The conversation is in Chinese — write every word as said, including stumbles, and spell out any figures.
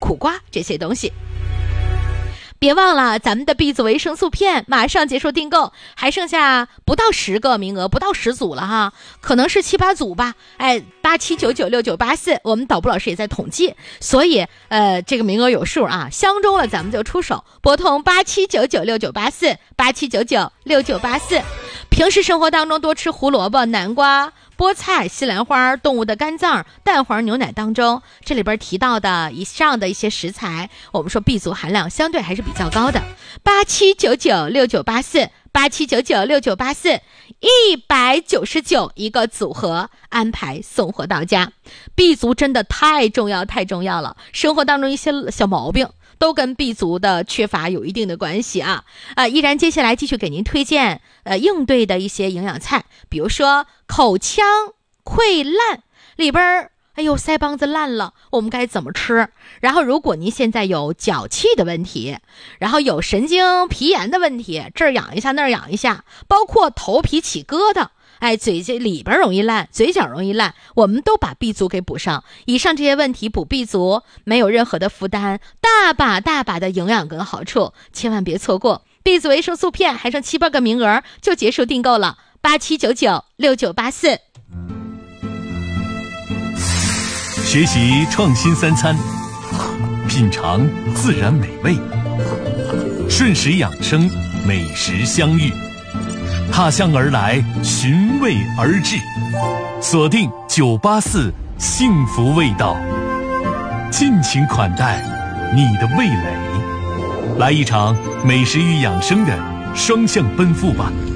苦瓜这些东西。别忘了咱们的 B 族维生素片马上结束订购，还剩下不到十个名额，不到十组了哈，可能是七八组吧。哎，八七九九六九八四，我们导播老师也在统计，所以呃这个名额有数啊，相中了咱们就出手，拨通八七九九六九八四，八七九九六九八四。平时生活当中多吃胡萝卜、南瓜、菠菜、西兰花、动物的肝脏、蛋黄、牛奶当中，这里边提到的以上的一些食材，我们说 B 族含量相对还是比较高的。八七九九六九八四，八七九九六九八四，一百九十九一个组合，安排送货到家。B 族真的太重要太重要了，生活当中一些小毛病都跟 B 族的缺乏有一定的关系啊！啊，依然接下来继续给您推荐呃应对的一些营养菜，比如说口腔溃烂里边，哎呦腮帮子烂了，我们该怎么吃？然后如果您现在有脚气的问题，然后有神经皮炎的问题，这儿痒一下那儿痒一下，包括头皮起疙瘩，哎，嘴这里边容易烂，嘴角容易烂，我们都把 B 族给补上。以上这些问题补 B 族没有任何的负担，大把大把的营养跟好处，千万别错过。B 族维生素片还剩七八个名额就结束订购了，八七九九六九八四。 学习创新三餐，品尝自然美味，顺时养生，美食相遇。踏香而来，寻味而至，锁定九八四幸福味道，尽情款待你的味蕾，来一场美食与养生的双向奔赴吧。